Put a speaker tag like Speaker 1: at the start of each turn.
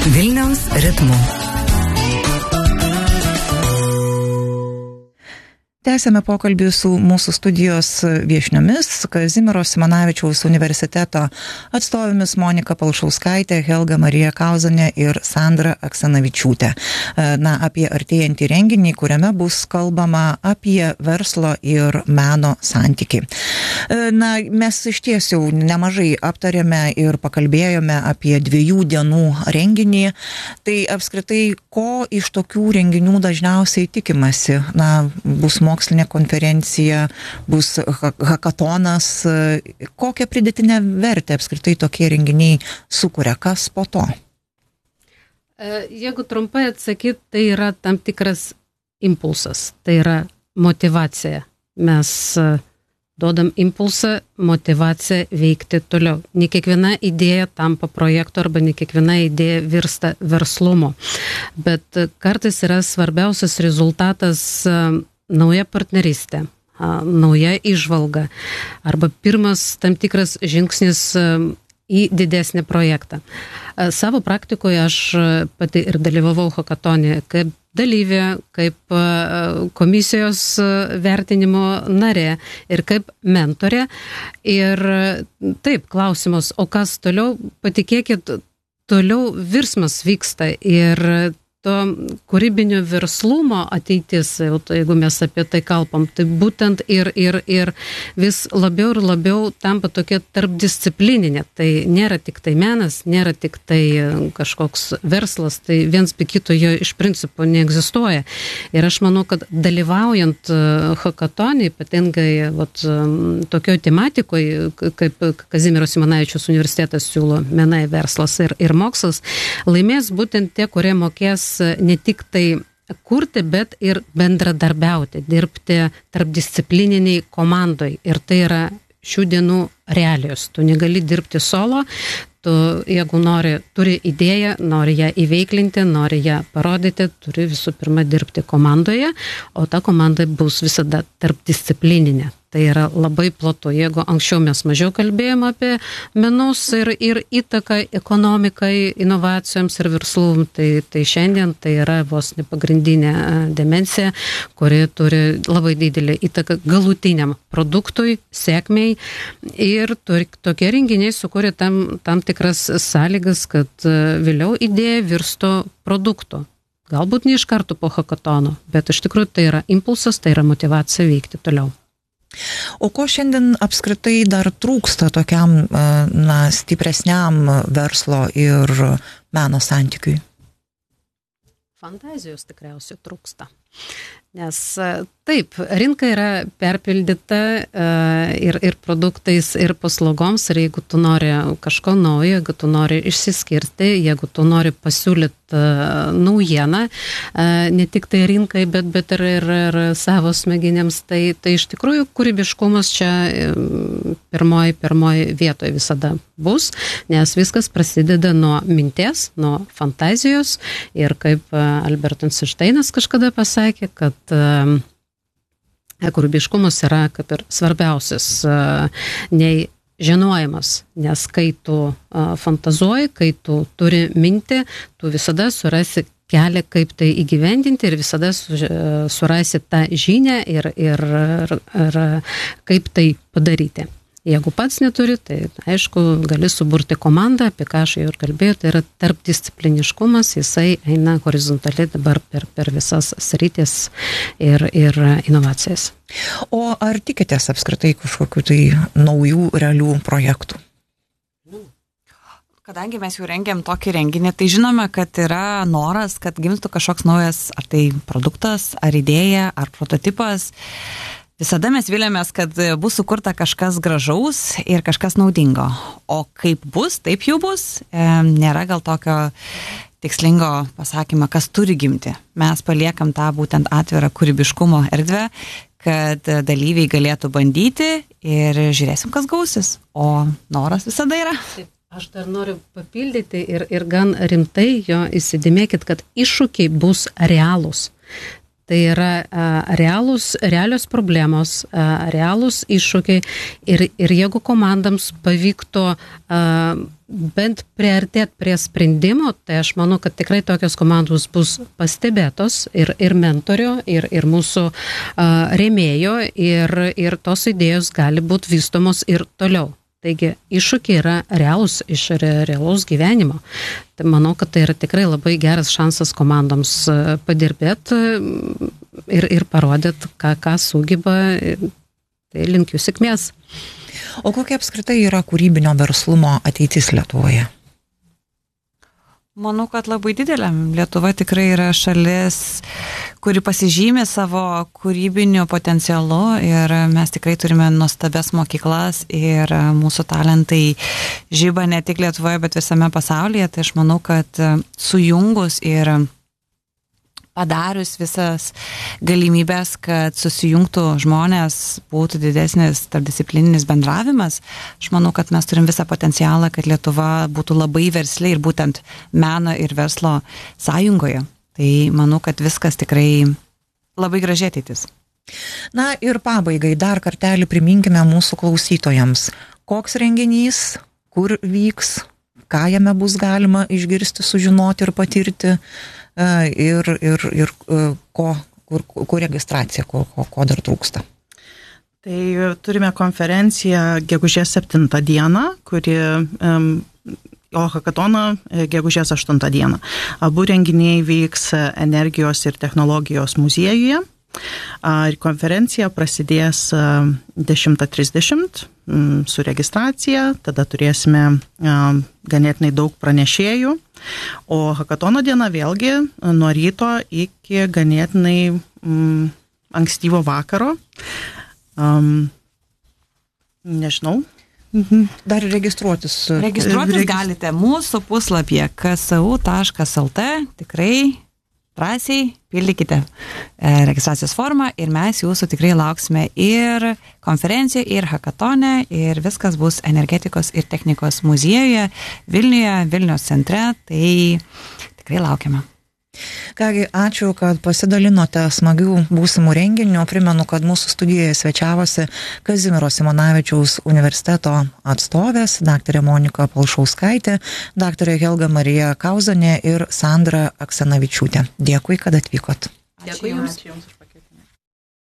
Speaker 1: Vilniaus ritmu. Tęsėme pokalbį su mūsų studijos viešniomis, Kazimiero Simonavičiaus universiteto atstovėmis Monika Palšauskaitė, Helga Marija Kauzanė ir Sandra Aksanavičiūtė. Apie artėjantį renginį, kuriame bus kalbama apie verslo ir meno santykį. Mes iš ties jau nemažai aptarėme ir pakalbėjome apie 2 dienų renginį. Tai apskritai, ko iš tokių renginių dažniausiai tikimasi? Bus mokslinė konferencija, bus hakatonas. Kokią pridėtinę vertę apskritai tokie renginiai sukuria? Kas po to?
Speaker 2: Jeigu trumpai atsakyti, tai yra tam tikras impulsas, tai yra motyvacija. Mes duodam impulsą, motyvaciją veikti toliau. Ne kiekviena idėja tampa projektu arba ne kiekviena idėja virsta verslumu. Bet kartais yra svarbiausias rezultatas nauja partnerystė, nauja įžvalga arba pirmas tam tikras žingsnis į didesnį projektą. Savo praktikoje aš pati ir dalyvavau hakatone kaip dalyvė, kaip komisijos vertinimo narė ir kaip mentorė. Ir taip, klausimas, o kas toliau? Patikėkit, toliau virsmas vyksta ir to kūrybinio verslumo ateitis, jeigu mes apie tai kalbam, tai būtent ir vis labiau ir labiau tampa tokia tarpdisciplininė. Tai nėra tik tai menas, nėra tik tai kažkoks verslas, tai viens be kito jo iš principo neegzistuoja. Ir aš manau, kad dalyvaujant hakatone, ypatingai tokio tematikoje, kaip Kazimiero Simonavičiaus universitetas siūlo menai, verslas ir mokslas, laimės būtent tie, kurie mokės ne tik tai kurti, bet ir bendradarbiauti, dirbti tarpdisciplininiai komandoj. Ir tai yra šių dienų realijos. Tu negali dirbti solo, tu, jeigu turi idėją, nori ją įveiklinti, nori ją parodyti, turi visų pirma dirbti komandoje, o ta komanda bus visada tarpdisciplininė. Tai yra labai platu. Jeigu anksčiau mes mažiau kalbėjome apie menus ir įtaką ekonomikai, inovacijoms ir verslumui, tai šiandien tai yra vos nepagrindinė dimensija, kuri turi labai didelį įtaką galutiniam produktui, sėkmei. Ir tokie renginiai sukūrė tam tikras sąlygas, kad vėliau idėja virsto produktu. Galbūt ne iš karto po hakatono, bet iš tikrųjų tai yra impulsas, tai yra motyvacija veikti toliau.
Speaker 1: O ko šiandien apskritai dar trūksta tokiam stipresniam verslo ir meno santykiui?
Speaker 2: Fantazijos tikriausiai trūksta. Nes taip, rinka yra perpildyta ir produktais, ir paslaugoms, ir jeigu tu nori kažko naujo, jeigu tu nori išsiskirti, jeigu tu nori pasiūlyti naujieną, ne tik tai rinkai, bet ir savo smegenėms, tai iš tikrųjų kūrybiškumas čia pirmoji vietoje visada bus, nes viskas prasideda nuo minties, nuo fantazijos ir kaip Albertas Einšteinas kažkada pasakė, kad kūrybiškumas yra kaip ir svarbiausias nei žinojimas, nes kai tu fantazuoji, kai tu turi mintį, tu visada surasi kelią, kaip tai įgyvendinti ir visada surasi tą žinią ir kaip tai padaryti. Jeigu pats neturi, tai aišku, gali suburti komandą, apie ką aš jau ir kalbėjau, tai yra tarpdiscipliniškumas, jisai eina horizontaliai dabar per visas sritis ir inovacijas.
Speaker 1: O ar tikitės apskritai kažkokių tai naujų, realių projektų?
Speaker 3: Kadangi mes jau rengiam tokį renginį, tai žinome, kad yra noras, kad gimstų kažkoks naujas, ar tai produktas, ar idėja, ar prototipas. Visada mes vilėmės, kad bus sukurta kažkas gražaus ir kažkas naudingo. O kaip bus, taip jau bus. Nėra gal tokio tikslingo pasakymo, kas turi gimti. Mes paliekam tą būtent atvirą kūrybiškumo erdvę, kad dalyviai galėtų bandyti ir žiūrėsim, kas gausis. O noras visada yra.
Speaker 2: Aš dar noriu papildyti ir gan rimtai jo įsidėmėkit, kad iššūkiai bus realūs. tai yra realios problemos, realūs iššūkiai ir jeigu komandams pavyktų bent priartėti prie sprendimo, tai aš manau, kad tikrai tokios komandos bus pastebėtos ir mentorio, ir mūsų rėmėjo, ir tos idėjos gali būti vystomos ir toliau. Taigi iššūkiai yra realūs iš realaus gyvenimo. Tai manau, kad tai yra tikrai labai geras šansas komandoms padirbėti ir parodyti, ką sugeba. Tai linkiu sėkmės.
Speaker 1: O kokia apskritai yra kūrybinio verslumo ateitis Lietuvoje?
Speaker 3: Manau, kad labai didelė. Lietuva tikrai yra šalis, kuri pasižymė savo kūrybiniu potencialu ir mes tikrai turime nuostabias mokyklas ir mūsų talentai žiba ne tik Lietuvoje, bet visame pasaulyje. Tai aš manau, kad sujungus ir padarius visas galimybės, kad susijungtų žmonės, būtų didesnis tarpdisciplininis bendravimas, aš manau, kad mes turim visą potencialą, kad Lietuva būtų labai versli ir būtent meno ir verslo sąjungoje. Tai manau, kad viskas tikrai labai gražiai ateitis.
Speaker 1: Na ir pabaigai dar kartelį priminkime mūsų klausytojams, koks renginys, kur vyks, ką jame bus galima išgirsti, sužinoti ir patirti. Ir kur registracija, ko dar trūksta.
Speaker 4: Tai turime konferenciją gegužės 7 dieną, o hackatoną gegužės 8 dieną. Abu renginiai vyks Energijos ir technologijos muziejuje. Konferencija prasidės 10:30 su registracija, tada turėsime ganėtinai daug pranešėjų, o hackatono diena vėlgi nuo ryto iki ganėtinai ankstyvo vakaro. Nežinau.
Speaker 1: Dar registruotis.
Speaker 3: Registruotis galite mūsų puslapyje ksu.lt, tikrai drąsiai pildykite registracijos formą ir mes jūsų tikrai lauksime ir konferencijoje, ir hackatone, ir viskas bus energetikos ir technikos muziejuje Vilniuje, Vilniaus centre, tai tikrai laukiame.
Speaker 1: Kągi, ačiū, kad pasidalinote smagių būsimų renginių. Primenu, kad mūsų studijoje svečiavosi Kazimiero Simonavičiaus universiteto atstovės, daktarė Monika Palšauskaitė, daktarė Helga Marija Kauzonė ir Sandra Aksanavičiūtė. Dėkui, kad atvykot.
Speaker 4: Dėkui Jums.